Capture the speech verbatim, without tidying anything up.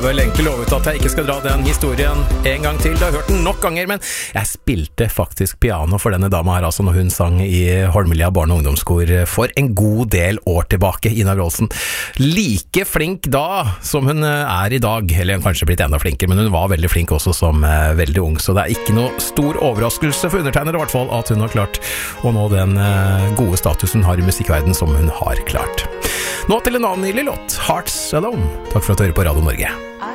vel egentlig lovet at jeg ikke skal dra den historien en gang til. Du har hørt den nok ganger, men jeg spilte faktisk piano for denne dama her, altså når hun sang i Holmelia barne- og ungdomskor for en god del år tilbake, Ina Wroldsen. Like flink da som hun er i dag, eller hun kanskje blitt enda flinkere, men hun var veldig flink også som veldig ung, så det er ikke noe stor overraskelse for undertegnere i hvert fall at hun har klart å nå den gode statusen hun har i musikkverden som hun har klart. Nå til en annen nydelig låt, Hearts Alone. Takk for at du hører på Radio Norge.